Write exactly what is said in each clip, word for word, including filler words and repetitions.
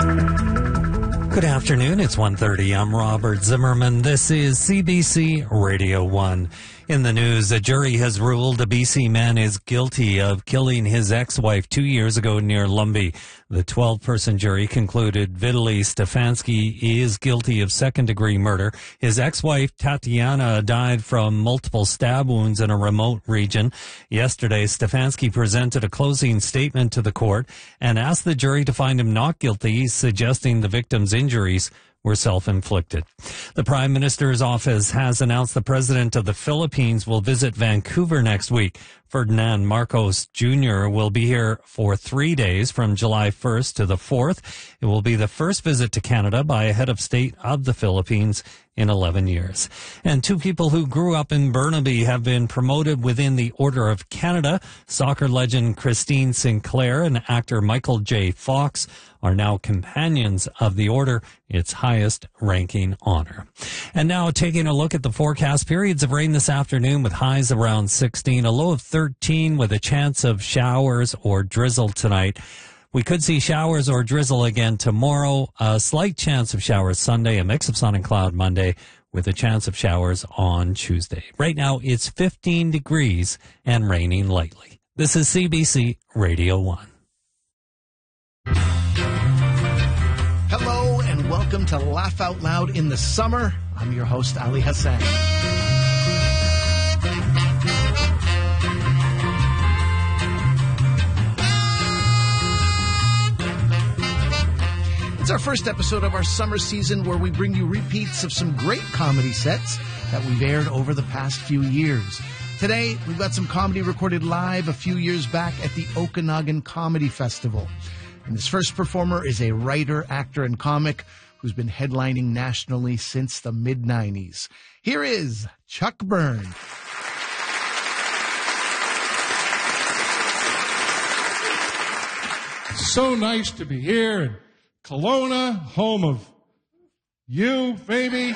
Good afternoon. It's one thirty. I'm Robert Zimmerman. This is C B C Radio one. In the news, a jury has ruled a B C man is guilty of killing his ex-wife two years ago near Lumby. The twelve-person jury concluded Vitaly Stefanski is guilty of second-degree murder. His ex-wife, Tatiana, died from multiple stab wounds in a remote region. Yesterday, Stefanski presented a closing statement to the court and asked the jury to find him not guilty, suggesting the victim's injuries were self-inflicted. The Prime Minister's office has announced the President of the Philippines will visit Vancouver next week. Ferdinand Marcos Junior will be here for three days from July first to the fourth. It will be the first visit to Canada by a head of state of the Philippines in eleven years. And two people who grew up in Burnaby have been promoted within the Order of Canada. Soccer legend Christine Sinclair and actor Michael J. Fox are now companions of the order, its highest ranking honor. And now taking a look at the forecast, periods of rain this afternoon with highs around sixteen, a low of thirteen with a chance of showers or drizzle tonight. We could see showers or drizzle again tomorrow, a slight chance of showers Sunday, a mix of sun and cloud Monday with a chance of showers on Tuesday. Right now it's fifteen degrees and raining lightly. This is C B C Radio one. Hello and welcome to Laugh Out Loud in the Summer. I'm your host, Ali Hassan. It's our first episode of our summer season where we bring you repeats of some great comedy sets that we've aired over the past few years. Today, we've got some comedy recorded live a few years back at the Okanagan Comedy Festival. And this first performer is a writer, actor, and comic who's been headlining nationally since the mid nineties. Here is Chuck Byrne. So nice to be here in Kelowna, home of you, baby.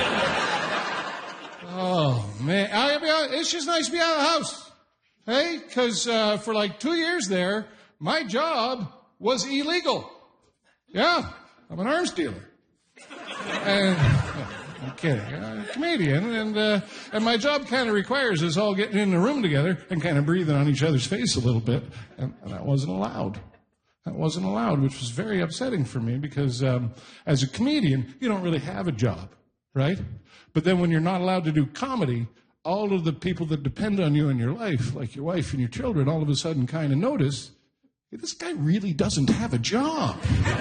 Oh, man. I, I, it's just nice to be out of the house. Hey, because uh, for like two years there, my job was illegal. Yeah, I'm an arms dealer. And, oh, I'm kidding. I'm a comedian, and uh, and my job kind of requires us all getting in the room together and kind of breathing on each other's face a little bit, and, and that wasn't allowed. That wasn't allowed, which was very upsetting for me because um, as a comedian, you don't really have a job, right? But then when you're not allowed to do comedy, all of the people that depend on you in your life, like your wife and your children, all of a sudden kind of notice, hey, this guy really doesn't have a job.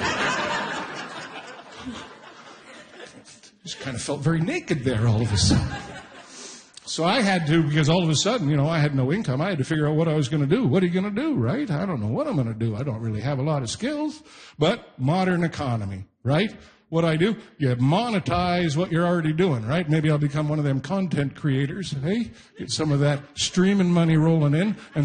Just kind of felt very naked there all of a sudden. So I had to, because all of a sudden, you know, I had no income. I had to figure out what I was going to do. What are you going to do, right? I don't know what I'm going to do. I don't really have a lot of skills, but modern economy, right? What I do, you monetize what you're already doing, right? Maybe I'll become one of them content creators, hey? Get some of that streaming money rolling in, and